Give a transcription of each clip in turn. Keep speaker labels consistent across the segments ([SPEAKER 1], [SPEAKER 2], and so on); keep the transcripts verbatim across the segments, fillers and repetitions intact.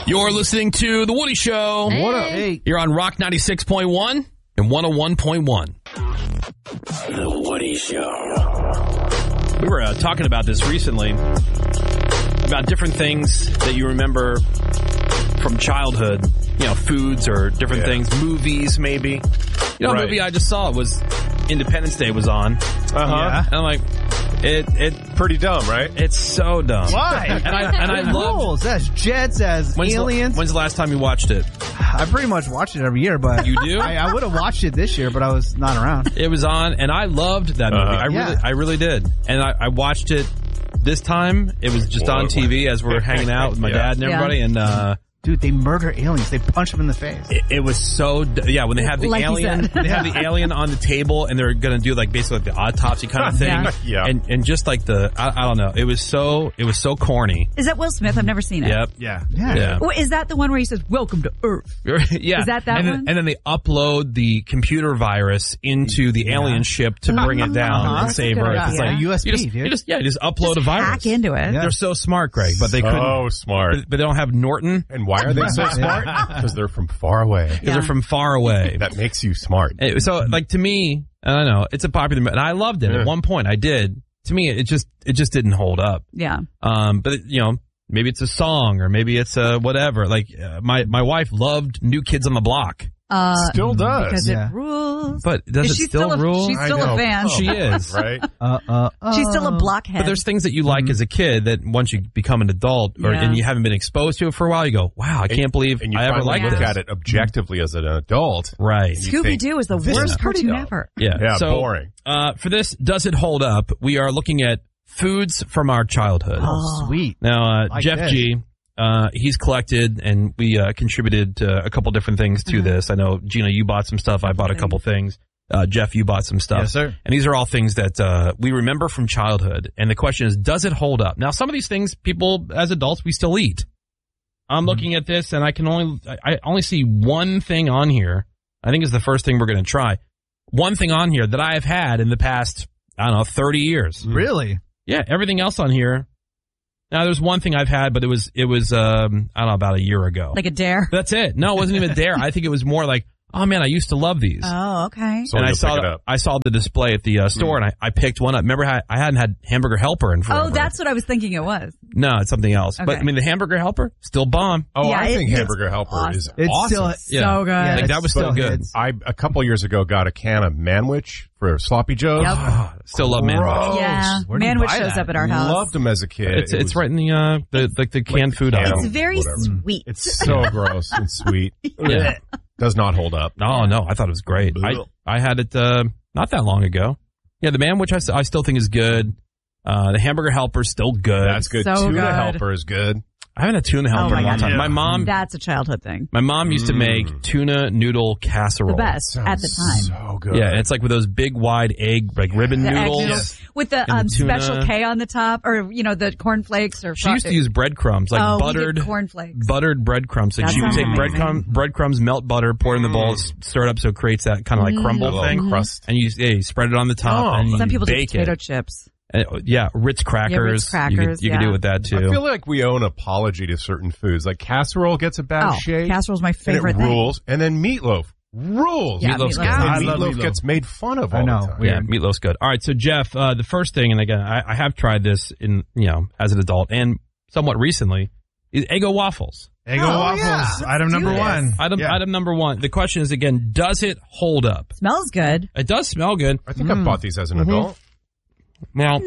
[SPEAKER 1] You're listening to The Woody Show.
[SPEAKER 2] Hey.
[SPEAKER 3] What up? Hey.
[SPEAKER 1] You're on Rock ninety-six point one and one oh one point one. The Woody Show. We were uh, talking about this recently, about different things that you remember from childhood. You know, foods or different yeah. things, movies maybe. You know, right. a movie I just saw was Independence Day was on.
[SPEAKER 2] Uh-huh.
[SPEAKER 1] Yeah. And I'm like, it it
[SPEAKER 2] pretty dumb, right?
[SPEAKER 1] It's so dumb.
[SPEAKER 3] Why?
[SPEAKER 1] And I and I love
[SPEAKER 3] as jets as
[SPEAKER 1] when's
[SPEAKER 3] aliens.
[SPEAKER 1] The, when's the last time you watched it?
[SPEAKER 3] I pretty much watch it every year, but
[SPEAKER 1] you do.
[SPEAKER 3] I, I would have watched it this year, but I was not around.
[SPEAKER 1] It was on, and I loved that movie.
[SPEAKER 2] Uh-huh.
[SPEAKER 1] I
[SPEAKER 3] yeah.
[SPEAKER 1] really, I really did. And I, I watched it this time. It was just on T V as we were hanging out with my
[SPEAKER 2] yeah.
[SPEAKER 1] dad and everybody,
[SPEAKER 4] yeah.
[SPEAKER 1] and. uh
[SPEAKER 3] Dude, they murder aliens. They punch them in the face.
[SPEAKER 1] It, it was so, yeah, when they have the
[SPEAKER 4] Like
[SPEAKER 1] alien, they have the alien on the table and they're going to do like basically like the autopsy kind of thing.
[SPEAKER 4] Yeah.
[SPEAKER 2] Yeah.
[SPEAKER 1] And, and just like the, I, I don't know, it was so, it was so corny.
[SPEAKER 4] Is that Will Smith? I've never seen it.
[SPEAKER 1] Yep.
[SPEAKER 3] Yeah. Yeah.
[SPEAKER 1] Yeah.
[SPEAKER 4] Oh, is that the one where he says, "Welcome to Earth"?
[SPEAKER 1] Yeah.
[SPEAKER 4] Is that that
[SPEAKER 1] and
[SPEAKER 4] one?
[SPEAKER 1] Then, and then they upload the computer virus into the
[SPEAKER 3] Yeah.
[SPEAKER 1] alien ship to bring it down
[SPEAKER 3] Uh-huh.
[SPEAKER 1] and
[SPEAKER 4] That's
[SPEAKER 1] save
[SPEAKER 4] a good
[SPEAKER 1] Earth.
[SPEAKER 4] idea.
[SPEAKER 1] It's like,
[SPEAKER 3] Yeah. U S B,
[SPEAKER 1] you just,
[SPEAKER 3] dude.
[SPEAKER 1] you just, yeah, you just upload
[SPEAKER 4] Just
[SPEAKER 1] a virus.
[SPEAKER 4] hack into it.
[SPEAKER 3] Yeah.
[SPEAKER 1] They're so smart, Greg, but they couldn't.
[SPEAKER 2] Oh, smart.
[SPEAKER 1] But, but they don't have Norton
[SPEAKER 2] And why are they so smart? Because they're from far away.
[SPEAKER 1] because
[SPEAKER 4] Yeah.
[SPEAKER 1] they're from far away.
[SPEAKER 2] That makes you smart.
[SPEAKER 1] It- so, like, to me, I don't know, it's a popular movie, and I loved it.
[SPEAKER 2] Yeah.
[SPEAKER 1] At one point, I did. To me, it just it just didn't hold up.
[SPEAKER 4] Yeah.
[SPEAKER 1] Um, but you know, maybe it's a song, or maybe it's a whatever. Like, uh, my my wife loved New Kids on the Block,
[SPEAKER 4] Uh,
[SPEAKER 2] Still does.
[SPEAKER 4] because
[SPEAKER 3] Yeah.
[SPEAKER 4] it rules.
[SPEAKER 1] but does
[SPEAKER 4] Is
[SPEAKER 1] it
[SPEAKER 4] she
[SPEAKER 1] still,
[SPEAKER 4] a,
[SPEAKER 1] rule?
[SPEAKER 4] She's
[SPEAKER 2] I
[SPEAKER 4] still
[SPEAKER 2] know.
[SPEAKER 4] a fan.
[SPEAKER 1] She is.
[SPEAKER 2] Right?
[SPEAKER 3] Uh, uh, uh.
[SPEAKER 4] She's still a blockhead.
[SPEAKER 1] But there's things that you like as a kid that once you become an adult, or
[SPEAKER 4] Yeah.
[SPEAKER 1] and you haven't been exposed to it for a while, you go, "Wow, I can't believe
[SPEAKER 2] And you
[SPEAKER 1] I ever
[SPEAKER 2] finally
[SPEAKER 1] liked
[SPEAKER 2] look
[SPEAKER 1] this."
[SPEAKER 2] at it objectively as an adult.
[SPEAKER 1] Right?
[SPEAKER 2] you
[SPEAKER 4] Scooby
[SPEAKER 2] think,
[SPEAKER 4] Doo is the
[SPEAKER 2] this
[SPEAKER 4] worst
[SPEAKER 2] is pretty
[SPEAKER 4] cartoon
[SPEAKER 2] dumb.
[SPEAKER 4] ever.
[SPEAKER 1] Yeah.
[SPEAKER 2] Yeah,
[SPEAKER 1] so,
[SPEAKER 2] boring.
[SPEAKER 1] Uh, for this, does it hold up? We are looking at foods from our childhood.
[SPEAKER 3] Oh, sweet.
[SPEAKER 1] Now, uh,
[SPEAKER 3] Like
[SPEAKER 1] Jeff
[SPEAKER 3] this.
[SPEAKER 1] G, uh, he's collected, and we uh, contributed to a couple different things to this. I know, Gina, you bought some stuff. I bought a couple things. Uh, Jeff, you bought some stuff.
[SPEAKER 3] Yes, sir.
[SPEAKER 1] And these are all things that uh, we remember from childhood. And the question is, does it hold up? Now, some of these things, people, as adults, we still eat. I'm
[SPEAKER 3] Mm-hmm.
[SPEAKER 1] looking at this, and I can only I I only see one thing on here. I think is the first thing we're going to try. One thing on here that I have had in the past, I don't know, thirty years.
[SPEAKER 3] Really?
[SPEAKER 1] Yeah, everything else on here. Now, there's one thing I've had, but it was, it was, um, I don't know, about a year ago.
[SPEAKER 4] Like a dare.
[SPEAKER 1] That's it. No, it wasn't even a dare. I think it was more like, oh man, I used to love these.
[SPEAKER 4] Oh, okay.
[SPEAKER 2] So
[SPEAKER 1] and I
[SPEAKER 2] you'll
[SPEAKER 1] saw,
[SPEAKER 2] pick it up.
[SPEAKER 1] I saw the display at the uh, store, and I, I picked one up. Remember how I hadn't had Hamburger Helper in forever.
[SPEAKER 4] Oh, that's what I was thinking it was.
[SPEAKER 1] No, it's something else. But
[SPEAKER 4] Okay.
[SPEAKER 1] I mean, the Hamburger Helper, still bomb.
[SPEAKER 2] Oh,
[SPEAKER 4] Yeah,
[SPEAKER 2] I
[SPEAKER 4] it-
[SPEAKER 2] think
[SPEAKER 4] it's
[SPEAKER 2] Hamburger Helper is
[SPEAKER 3] It's
[SPEAKER 2] awesome.
[SPEAKER 3] still
[SPEAKER 1] Yeah.
[SPEAKER 4] So good.
[SPEAKER 3] Yeah,
[SPEAKER 1] Like, that was still
[SPEAKER 3] but
[SPEAKER 1] good.
[SPEAKER 3] it's-
[SPEAKER 2] I a couple years ago got a can of Manwich for Sloppy Joe's.
[SPEAKER 4] Yep.
[SPEAKER 1] Oh, still love Man.
[SPEAKER 2] Gross.
[SPEAKER 4] Yeah.
[SPEAKER 3] Where do you
[SPEAKER 4] Manwich
[SPEAKER 3] buy
[SPEAKER 4] shows
[SPEAKER 3] that?
[SPEAKER 4] up at our house.
[SPEAKER 2] Loved them as a kid.
[SPEAKER 1] It's
[SPEAKER 2] It
[SPEAKER 1] it's
[SPEAKER 2] was-
[SPEAKER 1] right in the uh the like the canned food
[SPEAKER 2] can.
[SPEAKER 1] aisle.
[SPEAKER 4] It's very
[SPEAKER 2] Whatever.
[SPEAKER 4] sweet.
[SPEAKER 2] It's so gross and sweet.
[SPEAKER 1] Yeah.
[SPEAKER 2] Does not hold up.
[SPEAKER 1] Oh no, I thought it was great. I I had it uh, not that long ago. Yeah, the Man, which I, s- I still think is good. Uh, the Hamburger Helper is still good.
[SPEAKER 2] That's good.
[SPEAKER 4] So
[SPEAKER 2] Tuna
[SPEAKER 4] good.
[SPEAKER 2] Helper is good.
[SPEAKER 1] I haven't had tuna helper
[SPEAKER 4] Oh,
[SPEAKER 1] in a
[SPEAKER 4] my
[SPEAKER 1] long
[SPEAKER 4] God.
[SPEAKER 1] time.
[SPEAKER 2] Yeah.
[SPEAKER 1] My mom,
[SPEAKER 4] That's a childhood thing.
[SPEAKER 1] my mom used to make tuna noodle casserole.
[SPEAKER 4] The best at the time.
[SPEAKER 2] So good.
[SPEAKER 1] Yeah, and it's like with those big wide egg like ribbon
[SPEAKER 4] The egg
[SPEAKER 1] noodles.
[SPEAKER 4] noodles with the,
[SPEAKER 1] And
[SPEAKER 4] um,
[SPEAKER 1] the tuna.
[SPEAKER 4] special K on the top, or you know the cornflakes. Or
[SPEAKER 1] She used to use breadcrumbs, like
[SPEAKER 4] oh, we
[SPEAKER 1] buttered
[SPEAKER 4] did cornflakes.
[SPEAKER 1] buttered breadcrumbs. Like
[SPEAKER 4] That
[SPEAKER 1] she would
[SPEAKER 4] sounds
[SPEAKER 1] take
[SPEAKER 4] amazing.
[SPEAKER 1] breadcrumb, breadcrumbs, melt butter, pour it in the bowl, s- stir it up so it creates that kind of like
[SPEAKER 2] A
[SPEAKER 1] crumble
[SPEAKER 2] little
[SPEAKER 1] thing.
[SPEAKER 2] crust.
[SPEAKER 1] And you, yeah, you spread it on the top,
[SPEAKER 2] Oh.
[SPEAKER 1] and you
[SPEAKER 4] Some people do
[SPEAKER 1] bake
[SPEAKER 4] potato
[SPEAKER 1] it.
[SPEAKER 4] chips.
[SPEAKER 1] And, yeah, Ritz crackers.
[SPEAKER 4] Yeah, Ritz
[SPEAKER 1] You
[SPEAKER 4] crackers,
[SPEAKER 1] could, you could do
[SPEAKER 4] yeah.
[SPEAKER 1] it with that too.
[SPEAKER 2] I feel like we owe an apology to certain foods. Like casserole gets a bad
[SPEAKER 4] Oh,
[SPEAKER 2] shake.
[SPEAKER 4] casserole's my
[SPEAKER 2] and
[SPEAKER 4] favorite
[SPEAKER 2] it
[SPEAKER 4] thing.
[SPEAKER 2] rules. And then meatloaf rules.
[SPEAKER 4] Yeah,
[SPEAKER 1] Meatloaf's
[SPEAKER 4] meatloaf's
[SPEAKER 1] good.
[SPEAKER 2] And
[SPEAKER 3] I love
[SPEAKER 2] meatloaf
[SPEAKER 3] meatloaf.
[SPEAKER 2] gets made fun of all
[SPEAKER 3] I know.
[SPEAKER 2] the time.
[SPEAKER 1] Yeah, meatloaf's good. All right, so Jeff, uh, the first thing, and again, I, I have tried this in you know as an adult and somewhat recently, is Eggo waffles.
[SPEAKER 3] Eggo
[SPEAKER 4] Oh,
[SPEAKER 3] waffles.
[SPEAKER 4] yeah.
[SPEAKER 3] Item
[SPEAKER 4] Let's
[SPEAKER 3] number
[SPEAKER 4] do this.
[SPEAKER 3] one.
[SPEAKER 1] Item
[SPEAKER 3] Yeah.
[SPEAKER 1] item number one. The question is again, does it hold up?
[SPEAKER 4] Smells good.
[SPEAKER 1] It does smell good.
[SPEAKER 2] I think I bought these as an
[SPEAKER 1] Mm-hmm.
[SPEAKER 2] adult.
[SPEAKER 1] Now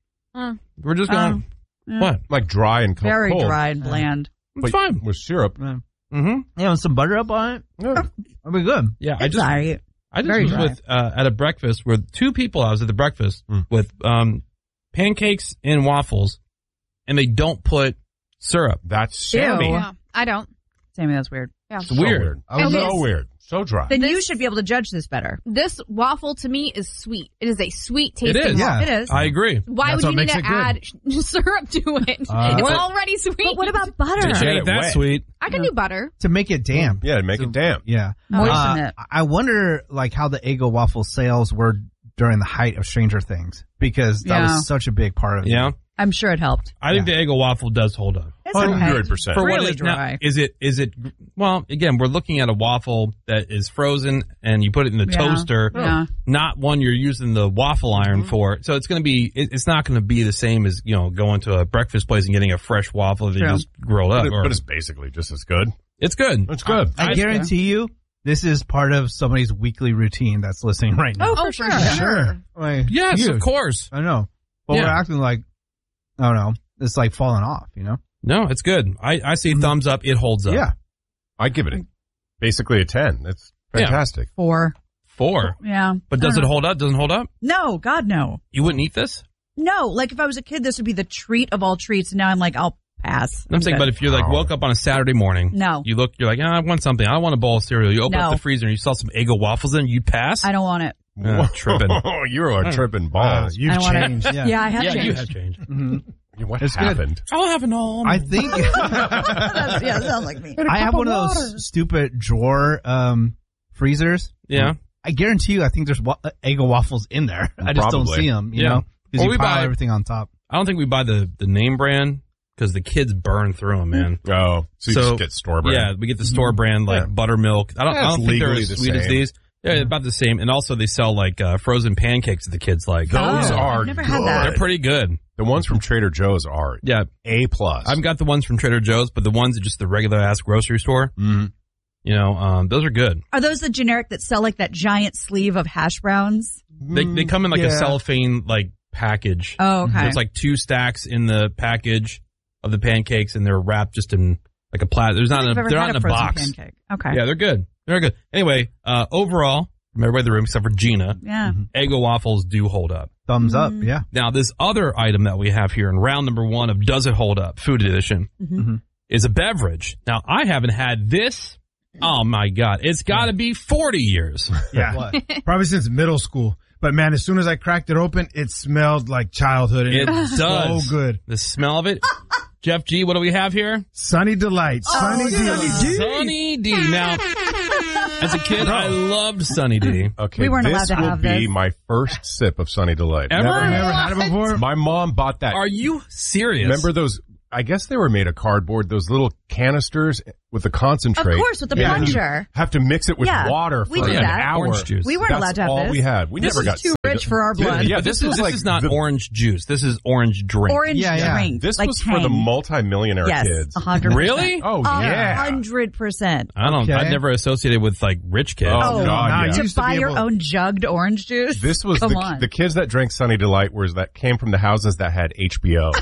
[SPEAKER 4] Mm.
[SPEAKER 1] we're just going.
[SPEAKER 4] Um, yeah.
[SPEAKER 1] What?
[SPEAKER 2] Like dry and cold.
[SPEAKER 4] Very
[SPEAKER 2] cold,
[SPEAKER 4] dry and bland.
[SPEAKER 1] It's
[SPEAKER 2] but
[SPEAKER 1] fine.
[SPEAKER 2] with syrup.
[SPEAKER 1] Mm-hmm.
[SPEAKER 3] Yeah, with some butter up on it.
[SPEAKER 2] Yeah.
[SPEAKER 3] That'll be good.
[SPEAKER 1] Yeah, I
[SPEAKER 4] It's
[SPEAKER 1] just
[SPEAKER 4] alright.
[SPEAKER 1] I just
[SPEAKER 4] very
[SPEAKER 1] was
[SPEAKER 4] dry.
[SPEAKER 1] with uh, at a breakfast with two people. I was at the breakfast
[SPEAKER 2] Mm.
[SPEAKER 1] with um, pancakes and waffles, and they don't put syrup.
[SPEAKER 2] That's Sammy.
[SPEAKER 4] Ew.
[SPEAKER 5] Yeah, I don't.
[SPEAKER 4] Sammy, that's weird.
[SPEAKER 5] Yeah.
[SPEAKER 2] So
[SPEAKER 1] Weird.
[SPEAKER 2] weird.
[SPEAKER 3] I was
[SPEAKER 5] It
[SPEAKER 2] So
[SPEAKER 5] is.
[SPEAKER 2] weird. So dry.
[SPEAKER 4] Then
[SPEAKER 5] This-
[SPEAKER 4] you should be able to judge this better.
[SPEAKER 5] This waffle to me is sweet. It is a sweet tasting
[SPEAKER 1] It is.
[SPEAKER 3] Yeah.
[SPEAKER 5] waffle.
[SPEAKER 4] It is.
[SPEAKER 1] I agree.
[SPEAKER 5] Why
[SPEAKER 3] That's
[SPEAKER 5] would you
[SPEAKER 3] what
[SPEAKER 5] need
[SPEAKER 3] makes
[SPEAKER 5] to
[SPEAKER 3] it good.
[SPEAKER 5] add syrup to it?
[SPEAKER 3] Uh,
[SPEAKER 5] it's
[SPEAKER 3] what?
[SPEAKER 5] already sweet.
[SPEAKER 4] But what about butter?
[SPEAKER 1] It
[SPEAKER 2] Get
[SPEAKER 1] ain't
[SPEAKER 2] it
[SPEAKER 1] that
[SPEAKER 2] wet.
[SPEAKER 1] sweet.
[SPEAKER 5] I can do butter.
[SPEAKER 3] To make it damp.
[SPEAKER 2] Yeah, to make it damp.
[SPEAKER 3] Yeah.
[SPEAKER 4] Moisten
[SPEAKER 3] Uh,
[SPEAKER 4] it.
[SPEAKER 3] I wonder, like, how the Eggo waffle sales were during the height of Stranger Things because that
[SPEAKER 4] Yeah.
[SPEAKER 3] was such a big part of it.
[SPEAKER 1] Yeah.
[SPEAKER 4] I'm sure it helped.
[SPEAKER 1] I think the Eggo waffle does hold up.
[SPEAKER 4] It's
[SPEAKER 2] one
[SPEAKER 4] okay.
[SPEAKER 2] hundred percent.
[SPEAKER 1] For
[SPEAKER 4] Really
[SPEAKER 1] what is now,
[SPEAKER 4] dry.
[SPEAKER 1] is it is it well again we're looking at a waffle that is frozen and you put it in the
[SPEAKER 4] Yeah.
[SPEAKER 1] toaster,
[SPEAKER 4] Yeah.
[SPEAKER 1] not one you're using the waffle iron for. So it's going to be it, it's not going to be the same as, you know, going to a breakfast place and getting a fresh waffle that you
[SPEAKER 4] True.
[SPEAKER 1] just grilled up.
[SPEAKER 2] But, it-
[SPEAKER 1] or-
[SPEAKER 2] but it's basically just as good.
[SPEAKER 1] it's good.
[SPEAKER 2] It's good.
[SPEAKER 3] I,
[SPEAKER 1] I-
[SPEAKER 3] guarantee you, this is part of somebody's weekly routine that's listening right now.
[SPEAKER 4] Oh, for
[SPEAKER 5] Oh,
[SPEAKER 4] sure.
[SPEAKER 5] for sure.
[SPEAKER 3] Like,
[SPEAKER 1] Yes,
[SPEAKER 3] huge.
[SPEAKER 1] of course.
[SPEAKER 3] I know. But
[SPEAKER 1] Yeah.
[SPEAKER 3] we're acting like, I don't know, it's like falling off, you know?
[SPEAKER 1] No, it's good. I, I see thumbs up. It holds up.
[SPEAKER 3] Yeah.
[SPEAKER 2] I give it a, basically a ten. It's fantastic.
[SPEAKER 4] Four.
[SPEAKER 1] Four.
[SPEAKER 4] Yeah.
[SPEAKER 1] But does
[SPEAKER 4] I
[SPEAKER 1] it
[SPEAKER 4] don't
[SPEAKER 1] hold up? Doesn't hold up?
[SPEAKER 4] know. No, God, no.
[SPEAKER 1] You wouldn't eat this?
[SPEAKER 4] No, like if I was a kid, this would be the treat of all treats. And now I'm like, I'll pass.
[SPEAKER 1] I'm saying,
[SPEAKER 4] good.
[SPEAKER 1] but if you like
[SPEAKER 2] Wow.
[SPEAKER 1] woke up on a Saturday morning,
[SPEAKER 4] No.
[SPEAKER 1] you look, you're like, ah, I want something. I don't want a bowl of cereal. You open
[SPEAKER 4] No.
[SPEAKER 1] up the freezer and you saw some Eggo waffles in, you'd pass?
[SPEAKER 4] I don't want it.
[SPEAKER 1] Uh, tripping.
[SPEAKER 2] Oh, you are tripping balls.
[SPEAKER 3] Uh, you've
[SPEAKER 4] I want it.
[SPEAKER 3] changed. Yeah.
[SPEAKER 4] Yeah, I have
[SPEAKER 1] Yeah,
[SPEAKER 4] changed.
[SPEAKER 1] you have changed.
[SPEAKER 3] Mhm.
[SPEAKER 2] What
[SPEAKER 3] It's good.
[SPEAKER 2] happened?
[SPEAKER 1] I'll have an all.
[SPEAKER 3] I think
[SPEAKER 4] That's- yeah, that sounds like me.
[SPEAKER 3] I have one of those stupid drawer um, freezers.
[SPEAKER 1] Yeah.
[SPEAKER 3] I guarantee you, I think there's wa- Eggo waffles in there. I just don't
[SPEAKER 2] Probably.
[SPEAKER 3] see them, you
[SPEAKER 1] Yeah.
[SPEAKER 3] know? Because
[SPEAKER 1] Or
[SPEAKER 3] you
[SPEAKER 1] we
[SPEAKER 3] pile
[SPEAKER 1] buy-
[SPEAKER 3] everything on top.
[SPEAKER 1] I don't think we buy the, the name brand because the kids burn through them, man.
[SPEAKER 2] Oh, so you
[SPEAKER 1] So,
[SPEAKER 2] just get store brand.
[SPEAKER 1] Yeah, we get the store brand like
[SPEAKER 2] Yeah.
[SPEAKER 1] buttermilk. I don't,
[SPEAKER 2] Yeah,
[SPEAKER 1] I
[SPEAKER 2] it's
[SPEAKER 1] don't think they're
[SPEAKER 2] legally
[SPEAKER 1] as
[SPEAKER 2] the
[SPEAKER 1] sweet as
[SPEAKER 2] same.
[SPEAKER 1] these. Yeah, they're about the same. And also they sell like uh, frozen pancakes that the kids like.
[SPEAKER 2] Those
[SPEAKER 4] Oh,
[SPEAKER 2] are
[SPEAKER 4] I've never
[SPEAKER 2] good.
[SPEAKER 4] had that.
[SPEAKER 1] They're pretty good.
[SPEAKER 2] The ones from Trader Joe's are
[SPEAKER 1] Yeah.
[SPEAKER 2] A plus.
[SPEAKER 1] I've got the ones from Trader Joe's, but the ones at just the regular ass grocery store,
[SPEAKER 2] Mhm.
[SPEAKER 1] you know, um, those are good.
[SPEAKER 4] Are those the generic that sell like that giant sleeve of hash browns?
[SPEAKER 1] They they come in like a
[SPEAKER 3] Yeah.
[SPEAKER 1] cellophane like package.
[SPEAKER 4] Oh, okay.
[SPEAKER 1] There's like two stacks in the package of the pancakes, and they're wrapped just in like a plat. There's not
[SPEAKER 4] I don't
[SPEAKER 1] a,
[SPEAKER 4] think I've
[SPEAKER 1] they're
[SPEAKER 4] ever
[SPEAKER 1] not in
[SPEAKER 4] had
[SPEAKER 1] a
[SPEAKER 4] frozen
[SPEAKER 1] box.
[SPEAKER 4] pancake. Okay.
[SPEAKER 1] Yeah, they're good. They're good. Anyway, uh, overall, from everybody in the room except for Gina,
[SPEAKER 4] Yeah.
[SPEAKER 1] Eggo waffles do hold up.
[SPEAKER 3] Thumbs up,
[SPEAKER 4] Mm-hmm.
[SPEAKER 3] yeah.
[SPEAKER 1] Now, this other item that we have here in round number one of Does It Hold Up, Food Edition,
[SPEAKER 4] Mm-hmm.
[SPEAKER 1] is a beverage. Now, I haven't had this. Oh my God. It's got to be forty years.
[SPEAKER 6] Yeah,
[SPEAKER 3] What?
[SPEAKER 6] probably since middle school. But man, as soon as I cracked it open, it smelled like childhood. And
[SPEAKER 1] It
[SPEAKER 6] it was
[SPEAKER 1] does.
[SPEAKER 6] so good.
[SPEAKER 1] The smell of it. Jeff G, what do we have here?
[SPEAKER 6] Sunny Delight. Sunny D.
[SPEAKER 1] Sunny D. Now, as a kid, I loved Sunny D.
[SPEAKER 2] Okay,
[SPEAKER 4] We weren't
[SPEAKER 2] this
[SPEAKER 4] allowed to
[SPEAKER 2] will
[SPEAKER 4] have
[SPEAKER 2] be
[SPEAKER 4] this.
[SPEAKER 2] my first sip of Sunny Delight.
[SPEAKER 1] Ever?
[SPEAKER 6] Never, never had it before.
[SPEAKER 2] My mom bought that.
[SPEAKER 1] Are you serious?
[SPEAKER 2] Remember those? I guess they were made of cardboard. Those little canisters with the concentrate.
[SPEAKER 4] Of course, with the
[SPEAKER 2] Yeah, and you
[SPEAKER 4] plunger.
[SPEAKER 2] have to mix it with
[SPEAKER 4] Yeah,
[SPEAKER 2] water for
[SPEAKER 4] we did
[SPEAKER 2] an
[SPEAKER 4] that.
[SPEAKER 2] hour.
[SPEAKER 1] Orange juice.
[SPEAKER 4] We weren't
[SPEAKER 2] That's
[SPEAKER 4] allowed to have
[SPEAKER 2] all
[SPEAKER 4] this.
[SPEAKER 2] we had. We
[SPEAKER 4] This
[SPEAKER 2] never
[SPEAKER 4] is
[SPEAKER 2] got
[SPEAKER 4] too
[SPEAKER 2] sick.
[SPEAKER 4] rich for our blood.
[SPEAKER 2] Yeah,
[SPEAKER 1] But
[SPEAKER 2] this,
[SPEAKER 1] this, is
[SPEAKER 2] was
[SPEAKER 1] this
[SPEAKER 2] like
[SPEAKER 1] is not
[SPEAKER 2] the,
[SPEAKER 1] orange juice. This is orange drink.
[SPEAKER 4] Orange
[SPEAKER 3] Yeah, yeah.
[SPEAKER 4] drink.
[SPEAKER 2] This
[SPEAKER 4] like
[SPEAKER 2] was for the
[SPEAKER 4] Tang.
[SPEAKER 2] multi-millionaire
[SPEAKER 4] Yes,
[SPEAKER 2] kids.
[SPEAKER 4] a hundred percent.
[SPEAKER 1] Really?
[SPEAKER 2] Oh
[SPEAKER 4] A
[SPEAKER 2] yeah.
[SPEAKER 4] hundred percent.
[SPEAKER 1] I don't.
[SPEAKER 3] Okay.
[SPEAKER 1] I've never associated with like rich kids.
[SPEAKER 2] Oh,
[SPEAKER 4] Oh,
[SPEAKER 2] God,
[SPEAKER 6] nah,
[SPEAKER 2] yeah.
[SPEAKER 6] you
[SPEAKER 4] To
[SPEAKER 6] used to
[SPEAKER 4] buy
[SPEAKER 6] be
[SPEAKER 4] your
[SPEAKER 6] able-
[SPEAKER 4] own jugged orange juice?
[SPEAKER 2] This was
[SPEAKER 4] Come
[SPEAKER 2] the,
[SPEAKER 4] on.
[SPEAKER 2] the kids that drank Sunny Delight was that came from the houses that had H B O.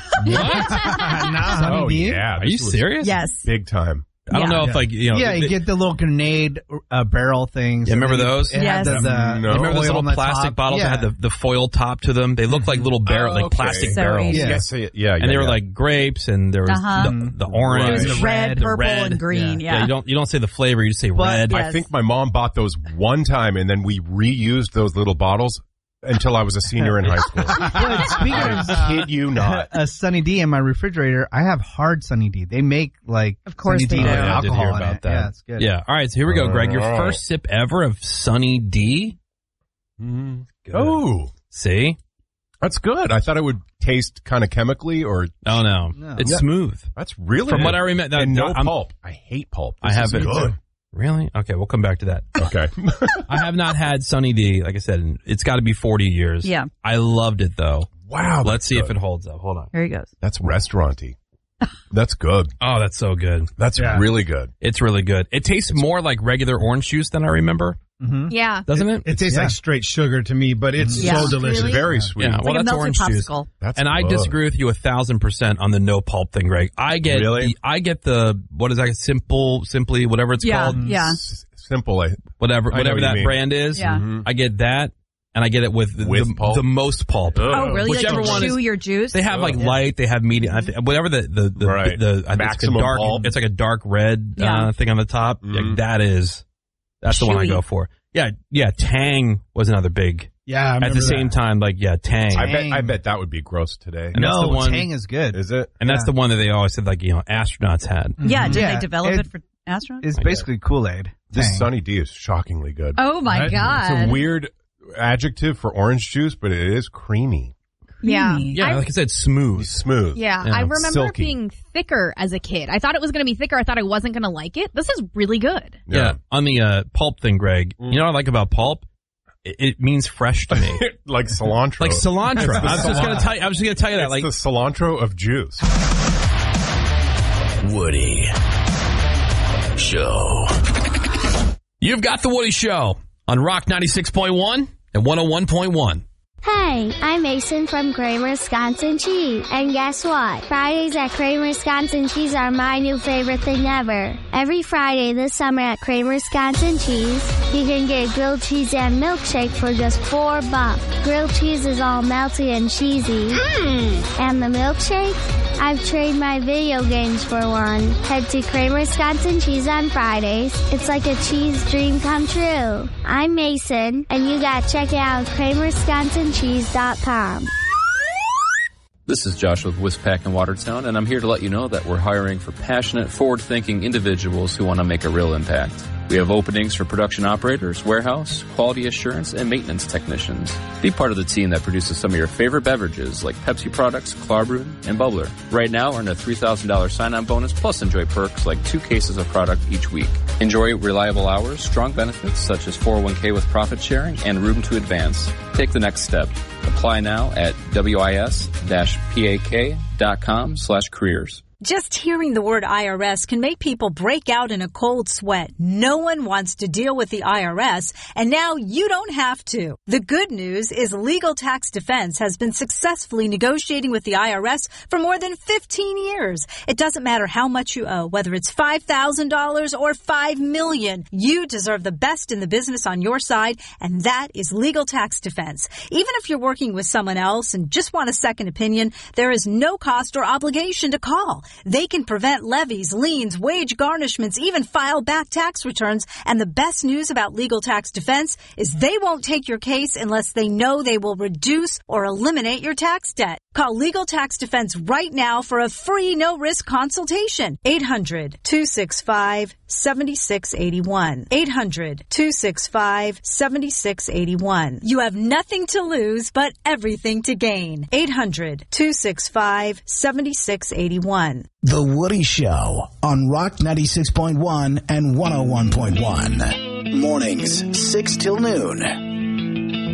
[SPEAKER 3] Sunny
[SPEAKER 2] oh
[SPEAKER 3] D?
[SPEAKER 2] yeah.
[SPEAKER 1] Are
[SPEAKER 2] this
[SPEAKER 1] you
[SPEAKER 2] was
[SPEAKER 1] serious?
[SPEAKER 4] Yes.
[SPEAKER 2] Big time.
[SPEAKER 1] I don't
[SPEAKER 4] Yeah.
[SPEAKER 1] know if like you know.
[SPEAKER 3] Yeah,
[SPEAKER 1] they-
[SPEAKER 3] you get the little grenade uh, barrel things.
[SPEAKER 1] Yeah, remember
[SPEAKER 3] And then
[SPEAKER 1] those?
[SPEAKER 3] It had
[SPEAKER 4] Yes.
[SPEAKER 3] the, the,
[SPEAKER 2] No.
[SPEAKER 3] the
[SPEAKER 1] You remember those
[SPEAKER 3] oil
[SPEAKER 1] little
[SPEAKER 3] on the
[SPEAKER 1] plastic
[SPEAKER 3] top?
[SPEAKER 1] bottles
[SPEAKER 3] yeah.
[SPEAKER 1] that had the, the foil top to them? They looked like little barrel,
[SPEAKER 2] Oh,
[SPEAKER 1] like
[SPEAKER 2] okay.
[SPEAKER 1] plastic
[SPEAKER 4] So
[SPEAKER 1] barrels.
[SPEAKER 4] easy.
[SPEAKER 3] Yeah.
[SPEAKER 2] Yes, yeah, yeah,
[SPEAKER 1] And they
[SPEAKER 2] yeah,
[SPEAKER 1] were
[SPEAKER 2] yeah.
[SPEAKER 1] like grapes, and there was
[SPEAKER 4] Uh-huh.
[SPEAKER 1] the, the orange.
[SPEAKER 4] It was
[SPEAKER 3] The
[SPEAKER 4] red,
[SPEAKER 3] red,
[SPEAKER 1] the
[SPEAKER 4] purple,
[SPEAKER 1] red.
[SPEAKER 4] and green.
[SPEAKER 1] Yeah.
[SPEAKER 4] Yeah.
[SPEAKER 1] you don't you don't say the flavor, you just say
[SPEAKER 3] But-
[SPEAKER 1] red.
[SPEAKER 4] Yes.
[SPEAKER 2] I think my mom bought those one time, and then we reused those little bottles until I was a senior in high school.
[SPEAKER 3] But speaking of
[SPEAKER 2] I kid you not.
[SPEAKER 3] a Sunny D in my refrigerator, I have hard Sunny D. They make like
[SPEAKER 4] Of course
[SPEAKER 3] Sunny
[SPEAKER 4] they
[SPEAKER 3] D
[SPEAKER 4] do.
[SPEAKER 3] with
[SPEAKER 1] Oh, yeah, I did
[SPEAKER 3] alcohol
[SPEAKER 1] hear
[SPEAKER 3] in
[SPEAKER 1] about
[SPEAKER 3] it.
[SPEAKER 1] that.
[SPEAKER 3] Yeah, it's good.
[SPEAKER 1] Yeah. All right. So here we go, Greg. Your
[SPEAKER 2] Oh.
[SPEAKER 1] first sip ever of Sunny D. Good.
[SPEAKER 2] Oh,
[SPEAKER 1] See?
[SPEAKER 2] that's good. I thought it would taste kind of chemically, or
[SPEAKER 1] Oh no,
[SPEAKER 3] No.
[SPEAKER 1] it's
[SPEAKER 2] Yeah.
[SPEAKER 1] smooth.
[SPEAKER 2] that's really
[SPEAKER 1] From
[SPEAKER 2] good.
[SPEAKER 1] what I remember,
[SPEAKER 2] and no
[SPEAKER 1] I'm-
[SPEAKER 2] pulp. I hate pulp.
[SPEAKER 1] I
[SPEAKER 2] This
[SPEAKER 1] have
[SPEAKER 2] is
[SPEAKER 1] it.
[SPEAKER 2] good.
[SPEAKER 1] Really? Okay, we'll come back to that.
[SPEAKER 2] Okay.
[SPEAKER 1] I have not had Sunny D. Like I said, in- it's got to be forty years.
[SPEAKER 4] Yeah.
[SPEAKER 1] I loved it though.
[SPEAKER 2] Wow.
[SPEAKER 1] Let's
[SPEAKER 2] that's
[SPEAKER 1] see if
[SPEAKER 2] good.
[SPEAKER 1] it holds up. Hold on.
[SPEAKER 4] Here he goes.
[SPEAKER 2] That's restauranty. That's good.
[SPEAKER 1] Oh, that's so good.
[SPEAKER 2] That's
[SPEAKER 6] Yeah.
[SPEAKER 2] really good.
[SPEAKER 1] It's really good. It tastes more like regular orange juice than I remember,
[SPEAKER 3] Mm-hmm.
[SPEAKER 5] Yeah.
[SPEAKER 1] doesn't it?
[SPEAKER 6] It tastes
[SPEAKER 3] Yeah.
[SPEAKER 6] like straight sugar to me, but it's
[SPEAKER 4] Yeah.
[SPEAKER 6] so delicious.
[SPEAKER 5] Really?
[SPEAKER 2] Very sweet.
[SPEAKER 1] Yeah.
[SPEAKER 4] It's
[SPEAKER 1] Well,
[SPEAKER 4] like a
[SPEAKER 1] that's
[SPEAKER 4] melted
[SPEAKER 1] orange juice.
[SPEAKER 4] popsicle.
[SPEAKER 2] That's
[SPEAKER 1] And I
[SPEAKER 2] good.
[SPEAKER 1] disagree with you a thousand percent on the no pulp thing, Greg. I get
[SPEAKER 2] Really?
[SPEAKER 1] the, I get the what is that? Simple, simply, whatever it's
[SPEAKER 4] Yeah.
[SPEAKER 1] called,
[SPEAKER 4] Yeah.
[SPEAKER 2] S- simple. I,
[SPEAKER 1] whatever,
[SPEAKER 2] I know
[SPEAKER 1] whatever
[SPEAKER 2] what you
[SPEAKER 1] that
[SPEAKER 2] mean.
[SPEAKER 1] brand is.
[SPEAKER 4] Yeah.
[SPEAKER 2] Mhm.
[SPEAKER 1] I get that, and I get it with the,
[SPEAKER 2] With
[SPEAKER 1] the,
[SPEAKER 2] pulp?
[SPEAKER 1] the most pulp.
[SPEAKER 4] Oh, really?
[SPEAKER 1] Whichever
[SPEAKER 4] like to
[SPEAKER 1] one
[SPEAKER 4] chew
[SPEAKER 1] is-
[SPEAKER 4] your juice?
[SPEAKER 1] They have like
[SPEAKER 2] Oh.
[SPEAKER 1] light, they have medium, I think, whatever the the the,
[SPEAKER 2] Right.
[SPEAKER 1] the, I think it's like a
[SPEAKER 2] Maximum
[SPEAKER 1] dark.
[SPEAKER 2] pulp.
[SPEAKER 1] It's like a dark red
[SPEAKER 4] Yeah.
[SPEAKER 1] uh, thing on the top.
[SPEAKER 2] Mhm.
[SPEAKER 1] Yeah, that is that's the one I
[SPEAKER 4] Chewy.
[SPEAKER 1] go for. Yeah, yeah. Tang was another big.
[SPEAKER 6] Yeah, I
[SPEAKER 1] At
[SPEAKER 6] remember
[SPEAKER 1] the same
[SPEAKER 6] that.
[SPEAKER 1] time, like yeah, Tang,
[SPEAKER 2] I bet. I
[SPEAKER 3] Tang.
[SPEAKER 2] bet that would be gross today.
[SPEAKER 1] And that's
[SPEAKER 3] no,
[SPEAKER 1] the one-
[SPEAKER 3] Tang is good.
[SPEAKER 2] Is it?
[SPEAKER 1] and that's
[SPEAKER 3] yeah.
[SPEAKER 1] the one that they always said like you know astronauts had.
[SPEAKER 4] yeah. Did
[SPEAKER 3] Yeah.
[SPEAKER 4] they develop
[SPEAKER 3] It-
[SPEAKER 4] it, for astronauts?
[SPEAKER 3] It's
[SPEAKER 1] I
[SPEAKER 3] basically Kool-Aid.
[SPEAKER 2] This
[SPEAKER 3] Tang.
[SPEAKER 2] Sunny D is shockingly good.
[SPEAKER 4] Oh my
[SPEAKER 6] Right?
[SPEAKER 4] God.
[SPEAKER 2] It's a weird. adjective for orange juice, but it is creamy.
[SPEAKER 5] Yeah.
[SPEAKER 1] Yeah,
[SPEAKER 5] I-
[SPEAKER 1] like I said, smooth.
[SPEAKER 2] Smooth.
[SPEAKER 5] Yeah,
[SPEAKER 1] Yeah,
[SPEAKER 5] I remember
[SPEAKER 2] silky.
[SPEAKER 5] it being thicker as a kid. I thought it was going to be thicker. I thought I wasn't going to like it. This is really good.
[SPEAKER 1] Yeah. On the uh, pulp thing, Greg, you know what I like about pulp? It, it means fresh to me.
[SPEAKER 2] Like cilantro.
[SPEAKER 1] Like cilantro.
[SPEAKER 2] It's the
[SPEAKER 1] I was just
[SPEAKER 2] cilantro.
[SPEAKER 1] gonna tell you. I was just gonna tell you that.
[SPEAKER 2] It's
[SPEAKER 1] Like
[SPEAKER 2] the cilantro of juice.
[SPEAKER 1] Woody Show. You've got the Woody Show on Rock ninety-six point one and one oh one point one.
[SPEAKER 7] Hey, I'm Mason from Kramer Wisconsin Cheese. And guess what? Fridays at Kramer Wisconsin Cheese are my new favorite thing ever. Every Friday this summer at Kramer Wisconsin Cheese, you can get grilled cheese and milkshake for just four bucks. Grilled cheese is all melty and cheesy. Mm. And the milkshake? I've traded my video games for one. Head to Kramer Wisconsin Cheese on Fridays. It's like a cheese dream come true. I'm Mason, and you gotta check it out at kramer wisconsin cheese dot com.
[SPEAKER 8] This is Josh with Wispack in Watertown, and I'm here to let you know that we're hiring for passionate, forward-thinking individuals who want to make a real impact. We have openings for production operators, warehouse, quality assurance, and maintenance technicians. Be part of the team that produces some of your favorite beverages like Pepsi products, Klarbrun, and Bubbler. Right now, earn a three thousand dollars sign-on bonus plus enjoy perks like two cases of product each week. Enjoy reliable hours, strong benefits such as four oh one k with profit sharing, and room to advance. Take the next step. Apply now at wis dash pak dot com slash careers.
[SPEAKER 9] Just hearing the word I R S can make people break out in a cold sweat. No one wants to deal with the I R S, and now you don't have to. The good news is Legal Tax Defense has been successfully negotiating with the I R S for more than fifteen years. It doesn't matter how much you owe, whether it's five thousand dollars or five million dollars. You deserve the best in the business on your side, and that is Legal Tax Defense. Even if you're working with someone else and just want a second opinion, there is no cost or obligation to call. They can prevent levies, liens, wage garnishments, even file back tax returns. And the best news about Legal Tax Defense is they won't take your case unless they know they will reduce or eliminate your tax debt. Call Legal Tax Defense right now for a free no-risk consultation. eight hundred, two six five, seven six eight one. eight hundred, two six five, seven six eight one. You have nothing to lose but everything to gain. eight hundred, two six five, seven six eight one.
[SPEAKER 10] The Woody Show on Rock ninety-six point one and one oh one point one. Mornings, six till noon.